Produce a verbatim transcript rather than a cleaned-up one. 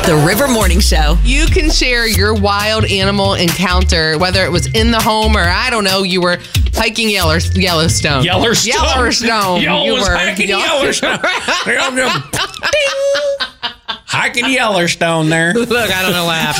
The River Morning Show. You can share your wild animal encounter, whether it was in the home or, I don't know, you were hiking Yeller- Yellowstone. Yellowstone. Yellowstone. Yo, You was were. hiking Yo- Yellowstone. Hiking Yellowstone there. Look, I don't know what happened.